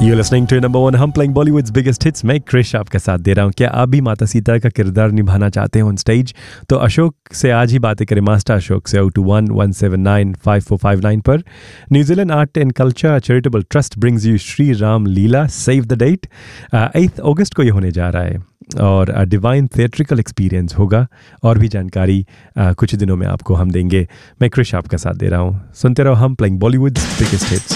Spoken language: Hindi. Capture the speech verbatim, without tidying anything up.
You're listening to number one हम playing Bollywood's biggest hits. मैं क्रिश आपका साथ दे रहा हूँ. क्या आप भी माता सीता का किरदार निभाना चाहते हैं ऑन स्टेज? तो अशोक से आज ही बातें करें. मास्टर अशोक से oh two one one seven nine five four five nine पर. New Zealand art and culture charitable trust brings you Shri Ram Leela. Save the date. एथ अगस्त को ये होने जा रहा है और डिवाइन थिएट्रिकल एक्सपीरियंस होगा. और भी जानकारी uh, कुछ दिनों में आपको हम देंगे. मैं क्रिश आपका साथ दे रहा हूँ. सुनते रहो हम प्लेइंग बॉलीवुड्स बिगेस्ट हिट्स.